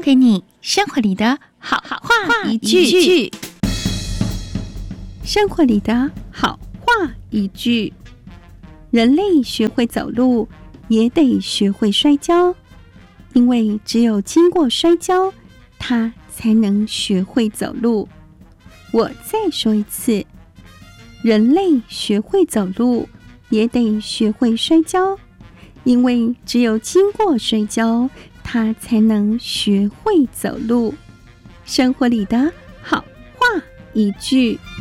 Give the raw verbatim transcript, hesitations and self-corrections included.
给你生活里的好话一句。 生活里的好话一句。人类学会走路，也得学会摔跤，因为只有经过摔跤，他才能学会走路。我再说一次，人类学会走路，也得学会摔跤，因为只有经过摔跤，他才能学会走路。生活里的好话一句。